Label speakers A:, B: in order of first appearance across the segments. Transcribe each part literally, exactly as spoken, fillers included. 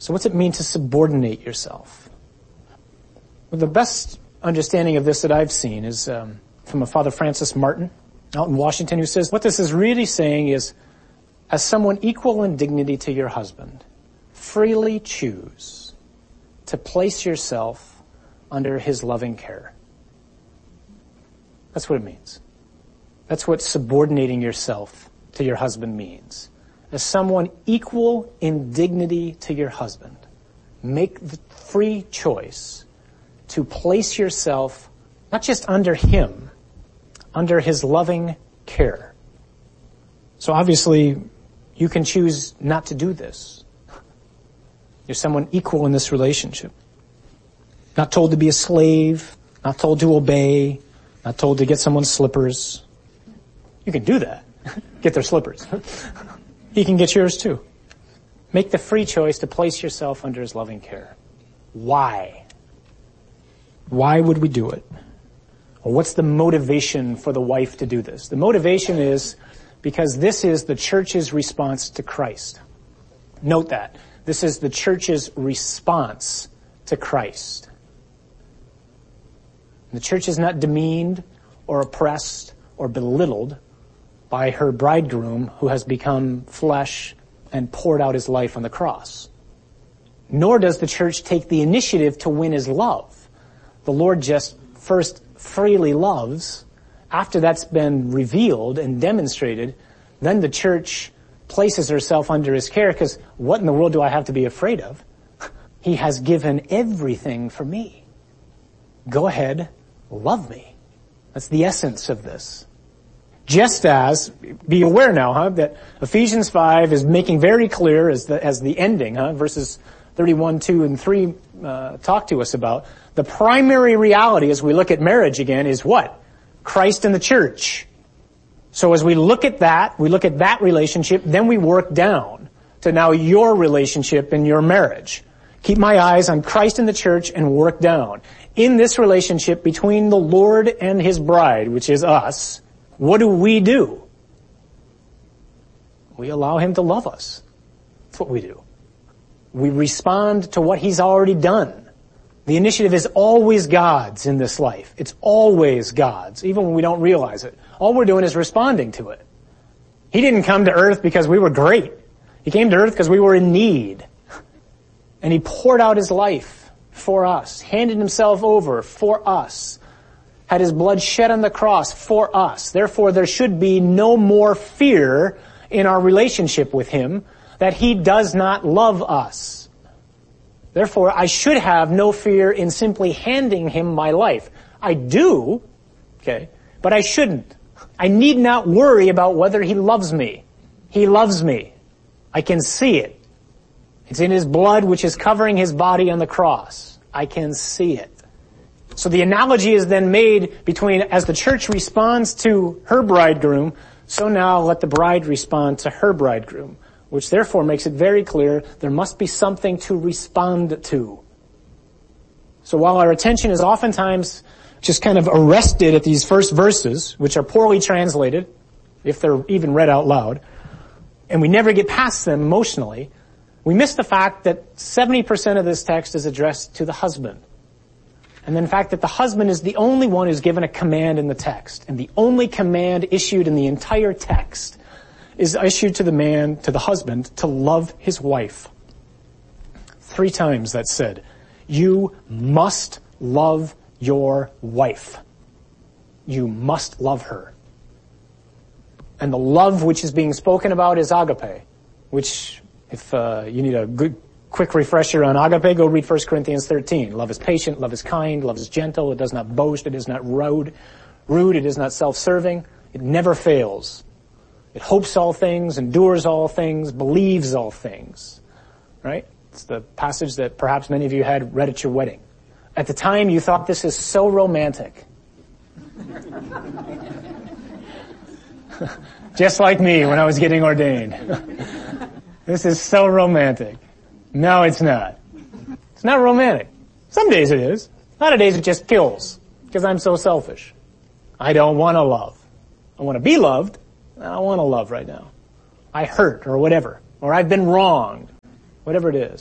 A: So what's it mean to subordinate yourself? Well, the best understanding of this that I've seen is um, from a Father Francis Martin out in Washington, who says what this is really saying is, as someone equal in dignity to your husband, freely choose to place yourself under his loving care. That's what it means. That's what subordinating yourself to your husband means. As someone equal in dignity to your husband, make the free choice to place yourself not just under him, under his loving care. So obviously, you can choose not to do this. You're someone equal in this relationship. Not told to be a slave, not told to obey, not told to get someone's slippers. You can do that. Get their slippers. He can get yours too. Make the free choice to place yourself under his loving care. Why? Why would we do it? Or what's the motivation for the wife to do this? The motivation is because this is the church's response to Christ. Note that. This is the church's response to Christ. The church is not demeaned or oppressed or belittled by her bridegroom who has become flesh and poured out his life on the cross. Nor does the church take the initiative to win his love. The Lord just first freely loves. After that's been revealed and demonstrated, then the church places herself under his care, because what in the world do I have to be afraid of? He has given everything for me. Go ahead, love me. That's the essence of this. Just as, be aware now, huh, that Ephesians five is making very clear as the, as the ending, huh, verses thirty-one, two, and three uh, talk to us about, the primary reality as we look at marriage again is what? Christ and the church. So as we look at that, we look at that relationship, then we work down to now your relationship and your marriage. Keep my eyes on Christ and the church and work down. In this relationship between the Lord and his bride, which is us, what do we do? We allow him to love us. That's what we do. We respond to what he's already done. The initiative is always God's in this life. It's always God's, even when we don't realize it. All we're doing is responding to it. He didn't come to earth because we were great. He came to earth because we were in need. And he poured out his life for us, handed himself over for us, had his blood shed on the cross for us. Therefore, there should be no more fear in our relationship with him that he does not love us. Therefore, I should have no fear in simply handing him my life. I do, okay, but I shouldn't. I need not worry about whether he loves me. He loves me. I can see it. It's in his blood which is covering his body on the cross. I can see it. So the analogy is then made between, as the church responds to her bridegroom, so now let the bride respond to her bridegroom, which therefore makes it very clear there must be something to respond to. So while our attention is oftentimes just kind of arrested at these first verses, which are poorly translated, if they're even read out loud, and we never get past them emotionally, we miss the fact that seventy percent of this text is addressed to the husband. And then the fact that the husband is the only one who's given a command in the text. And the only command issued in the entire text is issued to the man, to the husband, to love his wife. Three times that's said. You must love your wife. You must love her. And the love which is being spoken about is agape, which, if uh, you need a good quick refresher on agape, go read First Corinthians thirteen. Love is patient, love is kind, love is gentle, it does not boast, it is not rude, rude, it is not self-serving, it never fails. It hopes all things, endures all things, believes all things. Right? It's the passage that perhaps many of you had read at your wedding. At the time you thought this is so romantic. Just like me when I was getting ordained. This is so romantic. No, it's not. It's not romantic. Some days it is. A lot of days it just kills because I'm so selfish. I don't want to love. I want to be loved. I don't want to love right now. I hurt or whatever. Or I've been wronged. Whatever it is.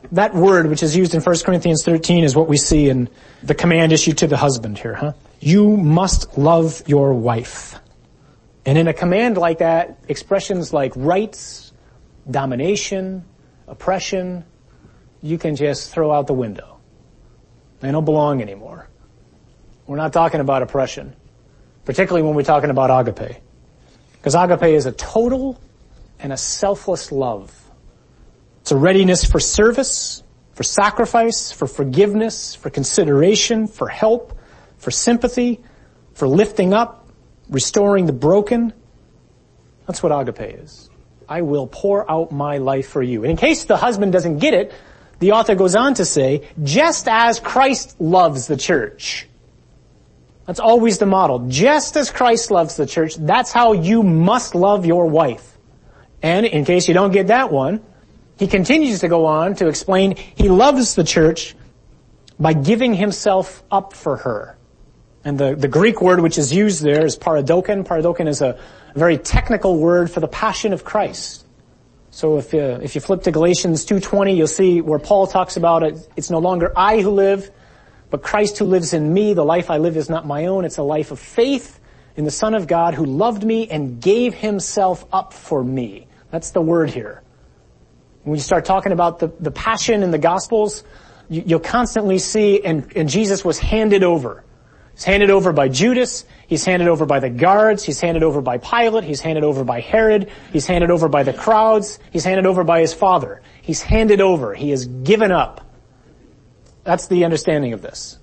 A: That word, which is used in First Corinthians thirteen, is what we see in the command issued to the husband here, huh? You must love your wife. And in a command like that, expressions like rights, domination, oppression, you can just throw out the window. They don't belong anymore. We're not talking about oppression, particularly when we're talking about agape. Because agape is a total and a selfless love. It's a readiness for service, for sacrifice, for forgiveness, for consideration, for help, for sympathy, for lifting up, restoring the broken. That's what agape is. I will pour out my life for you. And in case the husband doesn't get it, the author goes on to say, just as Christ loves the church. That's always the model. Just as Christ loves the church, that's how you must love your wife. And in case you don't get that one, he continues to go on to explain he loves the church by giving himself up for her. And the, the Greek word which is used there is paradoken. Paradoken is a very technical word for the passion of Christ. So if you, if you flip to Galatians two twenty, you'll see where Paul talks about it. It's no longer I who live, but Christ who lives in me. The life I live is not my own. It's a life of faith in the Son of God who loved me and gave himself up for me. That's the word here. When you start talking about the, the passion in the Gospels, you, you'll constantly see, and, and Jesus was handed over. He's handed over by Judas. He's handed over by the guards. He's handed over by Pilate. He's handed over by Herod. He's handed over by the crowds. He's handed over by his Father. He's handed over. He is given up. That's the understanding of this.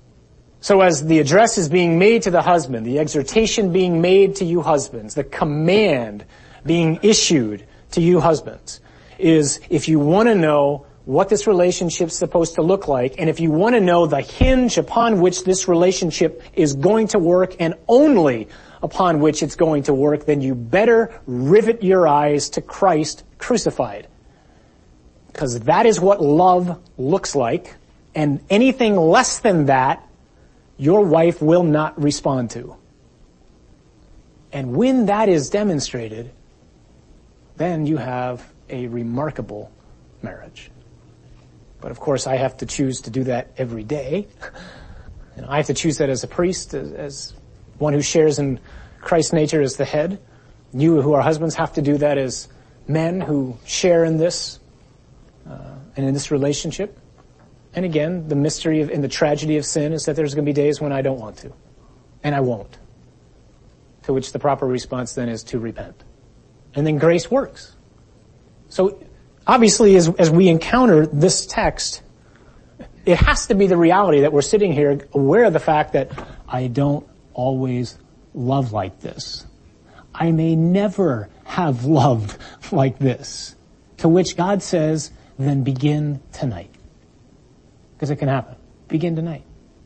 A: So as the address is being made to the husband, the exhortation being made to you husbands, the command being issued to you husbands, is if you want to know what this relationship's supposed to look like, and if you want to know the hinge upon which this relationship is going to work and only upon which it's going to work, then you better rivet your eyes to Christ crucified. Because that is what love looks like, and anything less than that, your wife will not respond to. And when that is demonstrated, then you have a remarkable marriage. But of course, I have to choose to do that every day. And I have to choose that as a priest, as, as one who shares in Christ's nature as the head. You who are husbands have to do that as men who share in this uh, and in this relationship. And again, the mystery of, and the tragedy of sin is that there's going to be days when I don't want to. And I won't. To which the proper response then is to repent. And then grace works. So obviously, as, as we encounter this text, it has to be the reality that we're sitting here aware of the fact that I don't always love like this. I may never have loved like this. To which God says, then begin tonight. Because it can happen. Begin tonight.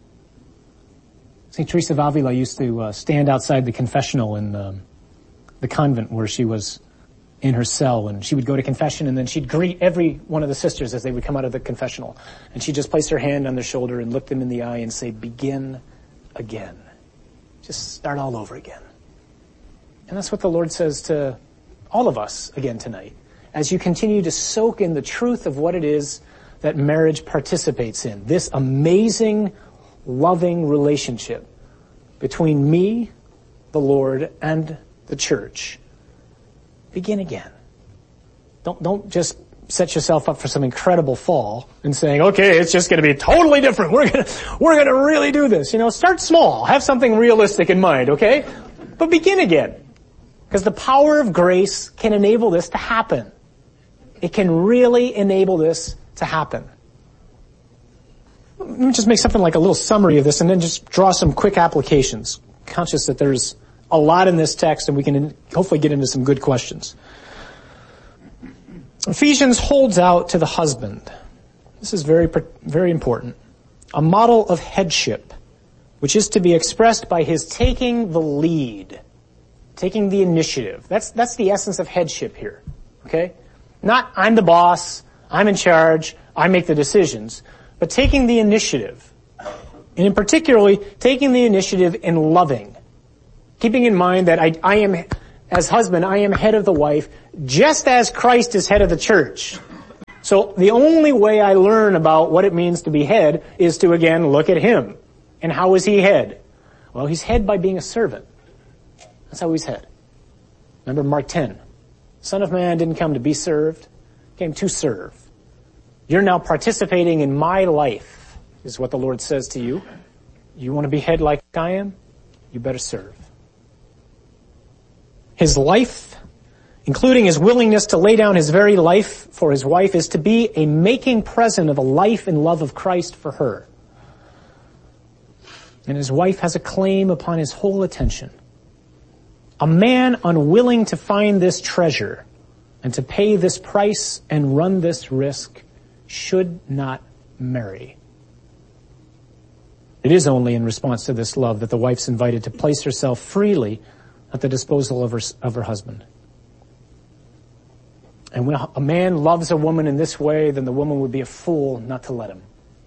A: Saint Teresa of Avila used to uh, stand outside the confessional in um, the convent where she was in her cell, and she would go to confession, and then she'd greet every one of the sisters as they would come out of the confessional. And she'd just place her hand on their shoulder and look them in the eye and say, begin again. Just start all over again. And that's what the Lord says to all of us again tonight. As you continue to soak in the truth of what it is that marriage participates in, this amazing, loving relationship between me, the Lord, and the church, begin again. Don't, don't just set yourself up for some incredible fall and saying, okay, it's just going to be totally different. We're going to, we're going to really do this. You know, start small. Have something realistic in mind, okay? But begin again. Because the power of grace can enable this to happen. It can really enable this to happen. Let me just make something like a little summary of this and then just draw some quick applications. Conscious that there's a lot in this text and we can hopefully get into some good questions. Ephesians holds out to the husband. This is very, very important. A model of headship, which is to be expressed by his taking the lead, taking the initiative. That's, that's the essence of headship here. Okay? Not I'm the boss, I'm in charge, I make the decisions, but taking the initiative. And in particularly, taking the initiative in loving. Keeping in mind that I, I am, as husband, I am head of the wife, just as Christ is head of the church. So the only way I learn about what it means to be head is to, again, look at him. And how is he head? Well, he's head by being a servant. That's how he's head. Remember Mark ten. Son of Man didn't come to be served, came to serve. You're now participating in my life, is what the Lord says to you. You want to be head like I am? You better serve. His life, including his willingness to lay down his very life for his wife, is to be a making present of the life and love of Christ for her. And his wife has a claim upon his whole attention. A man unwilling to find this treasure and to pay this price and run this risk should not marry. It is only in response to this love that the wife's invited to place herself freely at the disposal of her, of her husband. And when a man loves a woman in this way, then the woman would be a fool not to let him.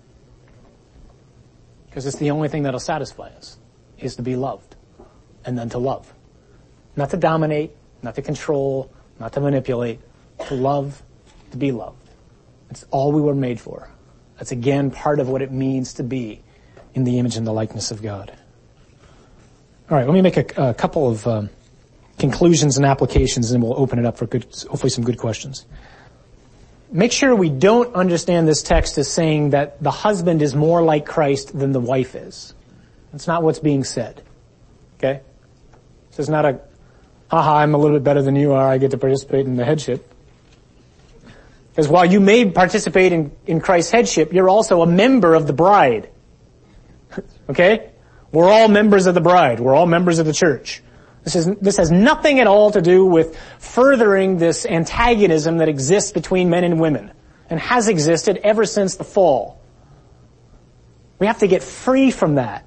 A: Because it's the only thing that'll satisfy us, is to be loved, and then to love. Not to dominate, not to control, not to manipulate, to love, to be loved. It's all we were made for. That's again part of what it means to be in the image and the likeness of God. All right, let me make a, a couple of um, conclusions and applications, and we'll open it up for good, hopefully some good questions. Make sure we don't understand this text as saying that the husband is more like Christ than the wife is. That's not what's being said. Okay? This is not a, haha, I'm a little bit better than you are, I get to participate in the headship. Because while you may participate in, in Christ's headship, you're also a member of the bride. Okay? We're all members of the bride. We're all members of the church. This is, this has nothing at all to do with furthering this antagonism that exists between men and women and has existed ever since the fall. We have to get free from that.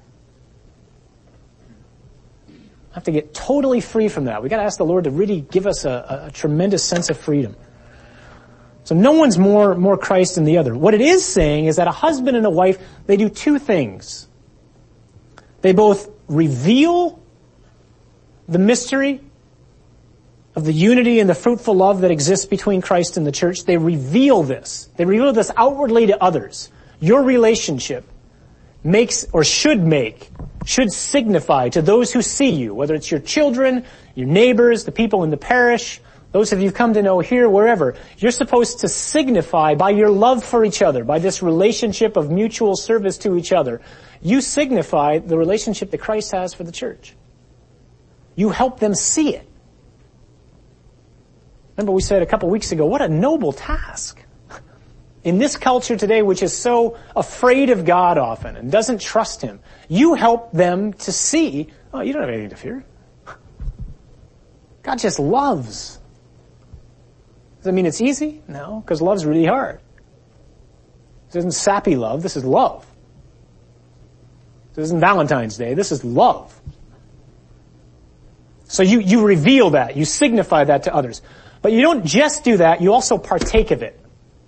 A: We have to get totally free from that. We got to ask the Lord to really give us a, a tremendous sense of freedom. So no one's more, more Christ than the other. What it is saying is that a husband and a wife, they do two things. They both reveal the mystery of the unity and the fruitful love that exists between Christ and the church. They reveal this. They reveal this outwardly to others. Your relationship makes, or should make, should signify to those who see you, whether it's your children, your neighbors, the people in the parish, those of you who've come to know here, wherever, you're supposed to signify by your love for each other, by this relationship of mutual service to each other, you signify the relationship that Christ has for the church. You help them see it. Remember we said a couple weeks ago, what a noble task. In this culture today, which is so afraid of God often and doesn't trust Him, you help them to see, oh, you don't have anything to fear. God just loves. Does that mean it's easy? No, because love's really hard. This isn't sappy love, this is love. This isn't Valentine's Day, this is love. So you, you reveal that, you signify that to others. But you don't just do that, you also partake of it.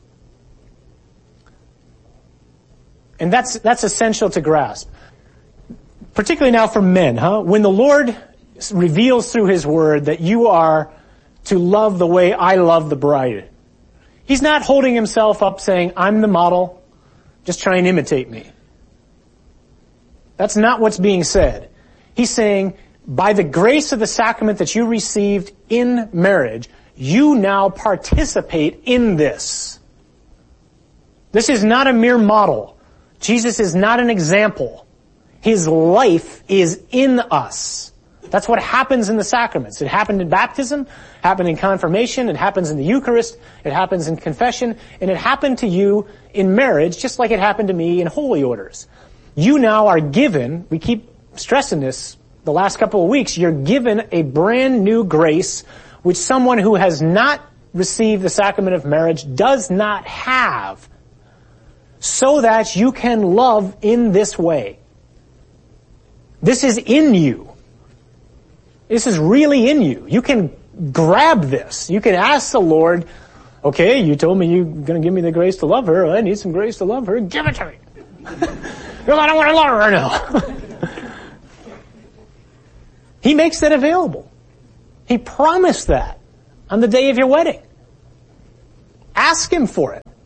A: And that's, that's essential to grasp. Particularly now for men, huh? When the Lord reveals through His Word that you are to love the way I love the bride, He's not holding Himself up saying, I'm the model, just try and imitate me. That's not what's being said. He's saying, by the grace of the sacrament that you received in marriage, you now participate in this. This is not a mere model. Jesus is not an example. His life is in us. That's what happens in the sacraments. It happened in baptism, happened in confirmation, it happens in the Eucharist, it happens in confession, and it happened to you in marriage just like it happened to me in holy orders. You now are given, we keep stressing this the last couple of weeks, you're given a brand new grace which someone who has not received the sacrament of marriage does not have, so that you can love in this way. This is in you. This is really in you. You can grab this. You can ask the Lord, okay, you told me you're going to give me the grace to love her. I need some grace to love her. Give it to me. Because I don't want to love her now. He makes that available. He promised that on the day of your wedding. Ask Him for it.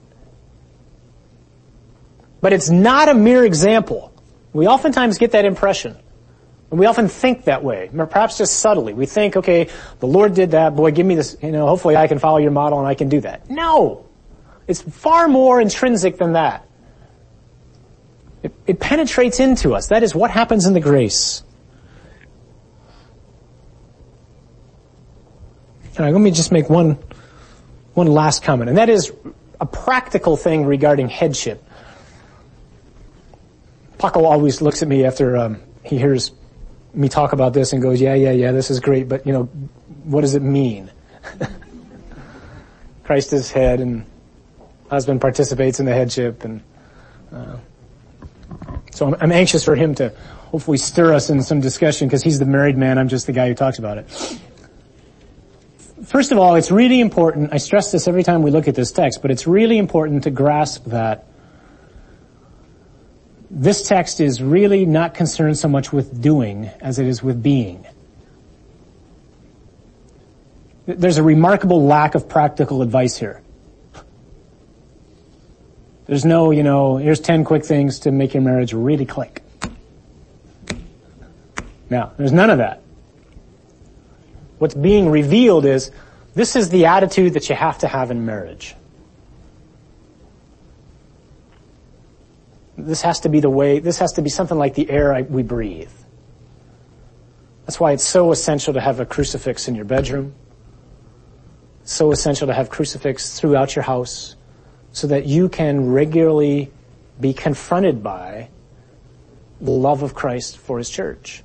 A: But it's not a mere example. We oftentimes get that impression. And we often think that way, perhaps just subtly. We think, okay, the Lord did that, boy, give me this, you know, hopefully I can follow your model and I can do that. No! It's far more intrinsic than that. It, it penetrates into us. That is what happens in the grace. All right, let me just make one, one last comment, and that is a practical thing regarding headship. Paco always looks at me after um, he hears me talk about this and goes, yeah, yeah, yeah, this is great, but, you know, what does it mean? Christ is head, and husband participates in the headship, and uh, so I'm, I'm anxious for him to hopefully stir us in some discussion, because he's the married man, I'm just the guy who talks about it. First of all, it's really important, I stress this every time we look at this text, but it's really important to grasp that this text is really not concerned so much with doing as it is with being. There's a remarkable lack of practical advice here. There's no, you know, here's ten quick things to make your marriage really click. Now, there's none of that. What's being revealed is, this is the attitude that you have to have in marriage. This has to be the way, this has to be something like the air I, we breathe. That's why it's so essential to have a crucifix in your bedroom. So essential to have crucifix throughout your house, so that you can regularly be confronted by the love of Christ for His church.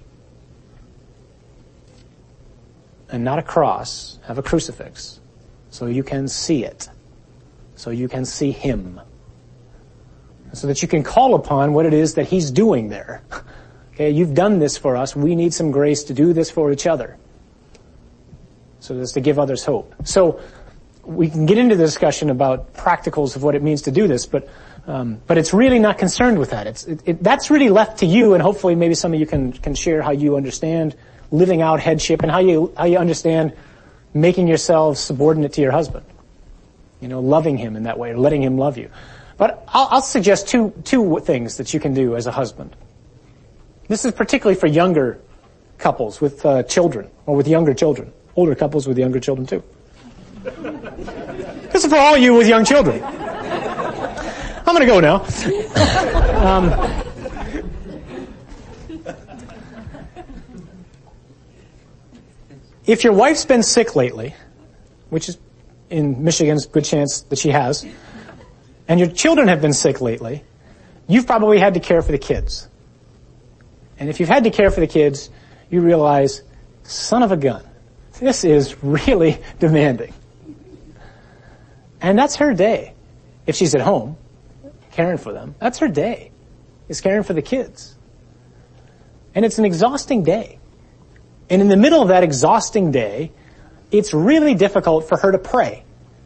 A: And not a cross, have a crucifix, so you can see it, so you can see Him, so that you can call upon what it is that He's doing there. Okay, you've done this for us, we need some grace to do this for each other, so as to give others hope. So, we can get into the discussion about practicals of what it means to do this, but um, but it's really not concerned with that. It's it, it, that's really left to you, and hopefully maybe some of you can can share how you understand living out headship and how you how you understand making yourselves subordinate to your husband. You know, loving him in that way, or letting him love you. But I'll, I'll suggest two two things that you can do as a husband. This is particularly for younger couples with uh, children, or with younger children. Older couples with younger children too. This is for all you with young children. I'm going to go now. um, if your wife's been sick lately, which is in Michigan's good chance that she has, and your children have been sick lately, you've probably had to care for the kids. And if you've had to care for the kids, you realize, son of a gun, this is really demanding. And that's her day. If she's at home, caring for them, that's her day, is caring for the kids. And it's an exhausting day. And in the middle of that exhausting day, it's really difficult for her to pray.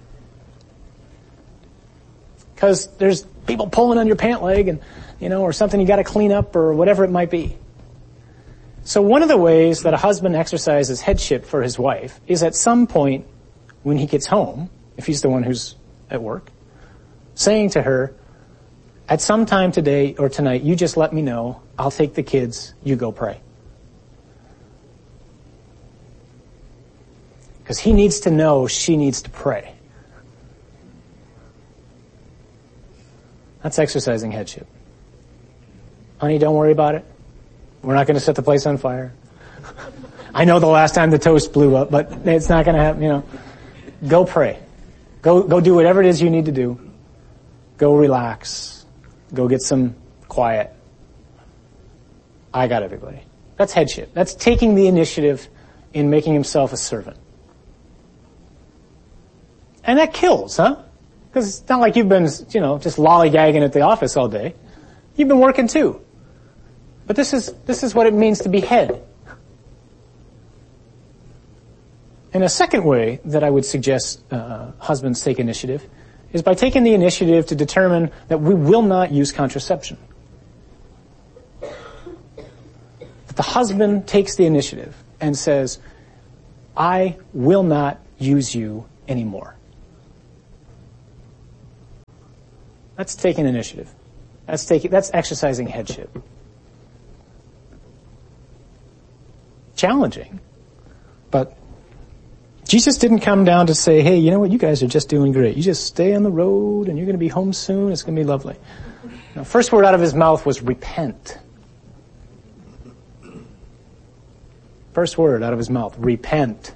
A: Because there's people pulling on your pant leg and, you know, or something you gotta clean up or whatever it might be. So one of the ways that a husband exercises headship for his wife is at some point when he gets home, if he's the one who's at work, saying to her, at some time today or tonight, you just let me know, I'll take the kids, you go pray. Because he needs to know she needs to pray. That's exercising headship. Honey, don't worry about it. We're not going to set the place on fire. I know the last time the toast blew up, but it's not going to happen, you know. Go pray. Go, go do whatever it is you need to do. Go relax. Go get some quiet. I got everybody. That's headship. That's taking the initiative in making himself a servant. And that kills, huh? Because it's not like you've been, you know, just lollygagging at the office all day. You've been working too. But this is, this is what it means to be head. And a second way that I would suggest uh, husbands take initiative is by taking the initiative to determine that we will not use contraception. That the husband takes the initiative and says, I will not use you anymore. That's taking initiative. That's taking, that's exercising headship. Challenging. But Jesus didn't come down to say, hey, you know what, you guys are just doing great. You just stay on the road and you're going to be home soon. It's going to be lovely. The first word out of his mouth was repent. First word out of his mouth, repent.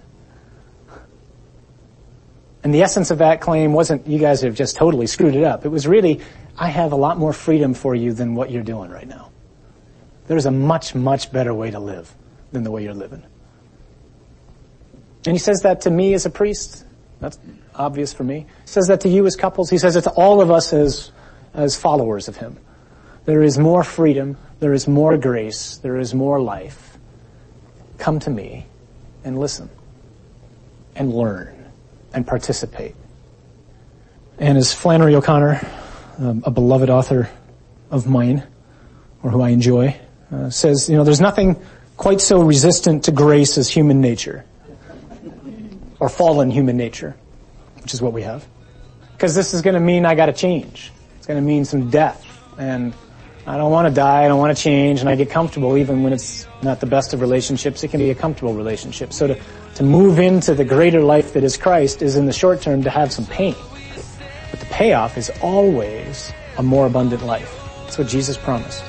A: And the essence of that claim wasn't, you guys have just totally screwed it up. It was really, I have a lot more freedom for you than what you're doing right now. There's a much, much better way to live than the way you're living. And he says that to me as a priest. That's obvious for me. He says that to you as couples. He says it to all of us as, as followers of him. There is more freedom. There is more grace. There is more life. Come to me and listen and learn and participate. And as Flannery O'Connor, um, a beloved author of mine, or who I enjoy, uh, says, you know, there's nothing quite so resistant to grace as human nature. Or fallen human nature, which is what we have. Because this is going to mean I got to change. It's going to mean some death. And I don't want to die, I don't want to change, and I get comfortable even when it's not the best of relationships. It can be a comfortable relationship. So to, to move into the greater life that is Christ is in the short term to have some pain. But the payoff is always a more abundant life. That's what Jesus promised.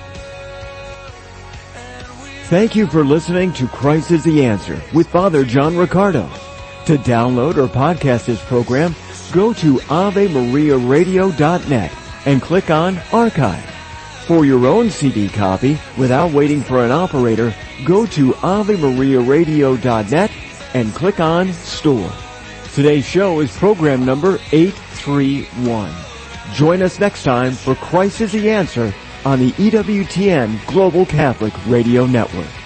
B: Thank you for listening to Christ is the Answer with Father John Riccardo. To download or podcast this program, go to ave maria radio dot net and click on Archive. For your own C D copy, without waiting for an operator, go to ave maria radio dot net and click on Store. Today's show is program number eight three one. Join us next time for Christ is the Answer on the E W T N Global Catholic Radio Network.